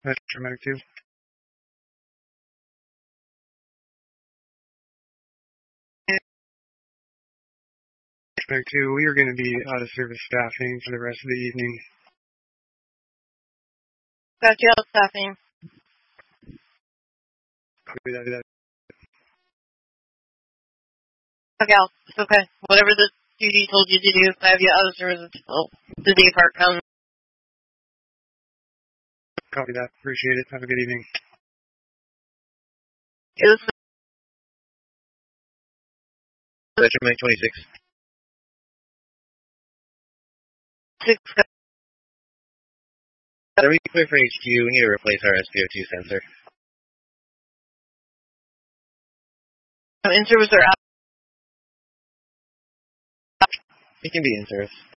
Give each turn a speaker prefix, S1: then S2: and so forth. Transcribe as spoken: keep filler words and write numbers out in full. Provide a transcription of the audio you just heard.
S1: Metro Medic two. Medic two, we are going to be out of service staffing for the rest of the evening.
S2: Got you out staffing.
S1: Copy that, that.
S2: Okay, it's okay. Whatever the duty told you to do, I have you out of service until the day part comes.
S1: Copy that. Appreciate it. Have a good evening.
S2: Yeah, this is
S3: Metro Medic twenty-six.
S2: six.
S3: Are we clear for H Q? We need to replace our S P O two sensor.
S2: In service or out?
S3: It can be in service.